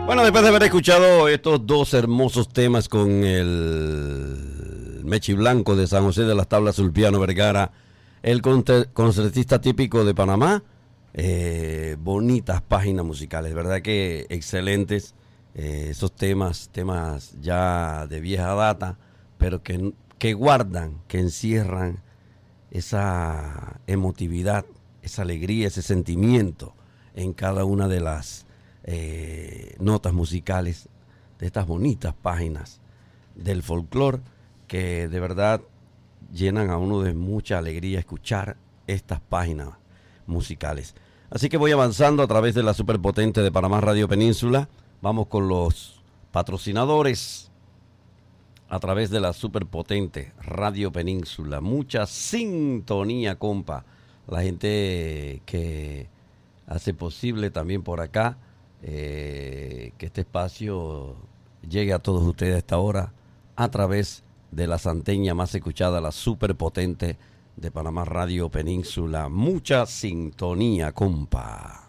Bueno, después de haber escuchado estos dos hermosos temas con el Mechi Blanco de San José de las Tablas, Ulpiano Vergara, el concertista típico de Panamá, bonitas páginas musicales, verdad que excelentes, esos temas ya de vieja data, pero que guardan, que encierran esa emotividad, esa alegría, ese sentimiento en cada una de las notas musicales de estas bonitas páginas del folclore, que de verdad llenan a uno de mucha alegría escuchar estas páginas musicales. Así que voy avanzando a través de la superpotente de Panamá Radio Península. Vamos con los patrocinadores a través de la superpotente Radio Península. Mucha sintonía, compa. La gente que hace posible también por acá que este espacio llegue a todos ustedes a esta hora a través de la santeña más escuchada, la superpotente de Panamá Radio Península. Mucha sintonía, compa.